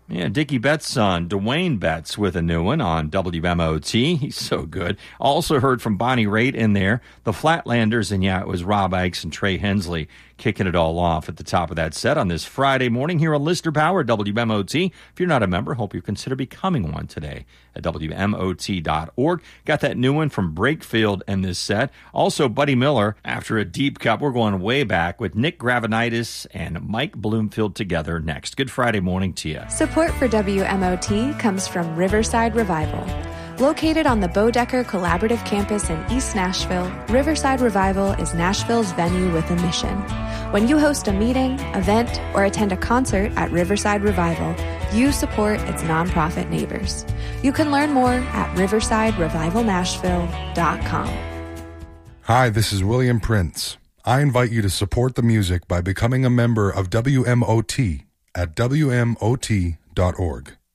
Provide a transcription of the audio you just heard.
Yeah, Dickie Betts' son, Dwayne Betts, with a new one on WMOT. He's so good. Also heard from Bonnie Raitt in there, the Flatlanders, and yeah, it was Rob Ikes and Trey Hensley kicking it all off at the top of that set on this Friday morning here on Lister Power, WMOT. If you're not a member, hope you consider becoming one today at WMOT.org. Got that new one from Brakefield in this set. Also, Buddy Miller, after a deep cut. We're going way back with Nick Gravenitis and Mike Bloomfield together next. Good Friday morning to you. Support for WMOT comes from Riverside Revival. Located on the Bodecker Collaborative Campus in East Nashville, Riverside Revival is Nashville's venue with a mission. When you host a meeting, event, or attend a concert at Riverside Revival, you support its nonprofit neighbors. You can learn more at riversiderevivalnashville.com. Hi, this is William Prince. I invite you to support the music by becoming a member of WMOT at WMOT.org.